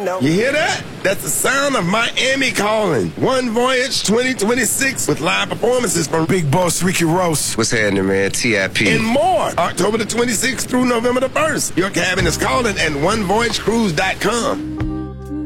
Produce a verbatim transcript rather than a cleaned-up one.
know. You hear that? That's the sound of Miami calling. One Voyage twenty twenty-six with live performances from Big Boss Ricky Ross. What's happening, man? T I P and more. October the twenty-sixth through November the first. Your cabin is calling at one voyage cruise dot com.